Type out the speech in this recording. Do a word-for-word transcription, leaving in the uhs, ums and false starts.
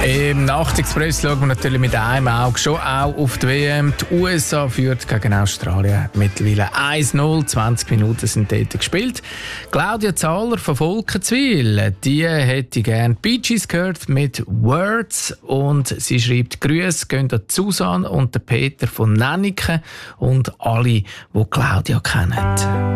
Im Nachtexpress schauen wir natürlich mit einem Auge schon auch auf die W M. Die U S A führt gegen Australien mittlerweile eins null. zwanzig Minuten sind dort gespielt. Claudia Zahler von Volkenswil, die hätte gerne Bee Gees gehört mit Words. Und sie schreibt, Grüße gehen an Susan und Peter von Nennike und alle, die Claudia kennen.